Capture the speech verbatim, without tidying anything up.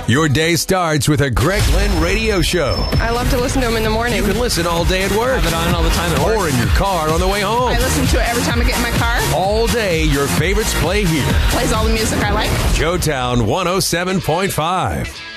Your day starts with a Greg Lynn radio show. I love to listen to him in the morning. You can listen all day at work. Have it on all the time at work. Or in your car on the way home. I listen to it every time I get in my car. All day, your favorites play here. Plays all the music I like. Joetown one oh seven point five.